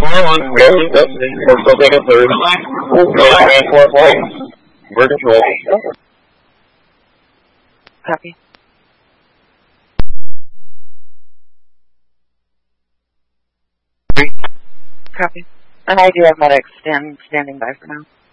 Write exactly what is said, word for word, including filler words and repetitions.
on railway destiny or something a third. Nine transport flight. We're control. Copy. Copy. And I do have medics stand, standing by for now.